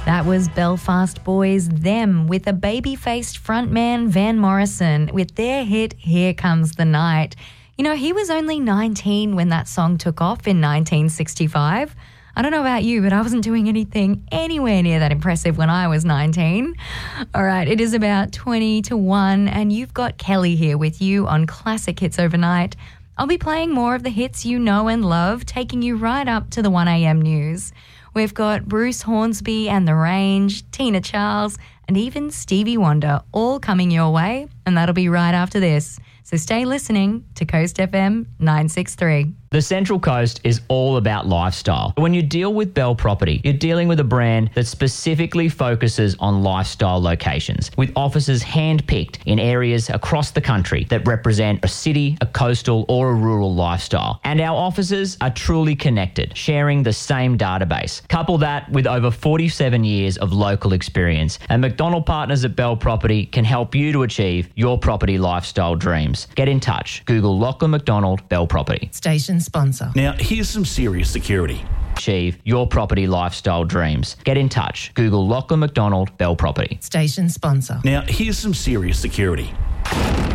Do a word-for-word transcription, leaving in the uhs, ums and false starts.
That was Belfast Boys Them with a baby-faced frontman Van Morrison with their hit Here Comes the Night. You know, he was only nineteen when that song took off in nineteen sixty-five. I don't know about you, but I wasn't doing anything anywhere near that impressive when I was nineteen. All right, it is about twenty to one, and you've got Kelly here with you on Classic Hits Overnight. I'll be playing more of the hits you know and love, taking you right up to the one a.m. news. We've got Bruce Hornsby and The Range, Tina Charles, and even Stevie Wonder all coming your way, and that'll be right after this. So stay listening to Coast F M nine sixty-three. The Central Coast is all about lifestyle. When you deal with Bell Property, you're dealing with a brand that specifically focuses on lifestyle locations, with offices hand-picked in areas across the country that represent a city, a coastal, or a rural lifestyle. And our offices are truly connected, sharing the same database. Couple that with over forty-seven years of local experience, and McDonald Partners at Bell Property can help you to achieve your property lifestyle dreams. Get in touch. Google Lachlan McDonald Bell Property. Station sponsor. Now, here's some serious security. Achieve your property lifestyle dreams. Get in touch. Google Lachlan McDonald Bell Property. Station sponsor. Now, here's some serious security.